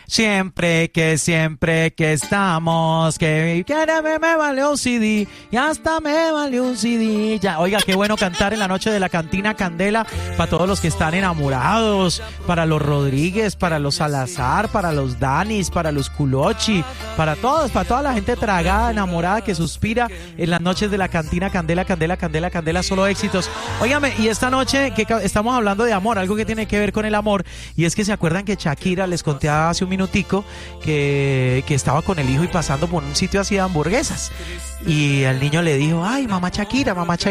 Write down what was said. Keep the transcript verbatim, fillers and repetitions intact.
Siempre que, siempre que estamos, que, que me, me valió un C D, y hasta me valió un C D. Ya, oiga, qué bueno cantar en la noche de la Cantina Candela, para todos los que están enamorados, para los Rodríguez, para los Salazar, para los Danis, para los Culochi, para todos, para toda la gente tragada, enamorada, que suspira en las noches de la Cantina Candela, Candela, Candela, Candela, solo éxitos. Óigame, y esta noche que estamos hablando de amor, algo que tiene que ver con el amor, y es que se acuerdan que Shakira, les conté hace un minutico que, que estaba con el hijo y pasando por un sitio así de hamburguesas, y el niño le dijo, ay, mamá Shakira, mamá Shakira,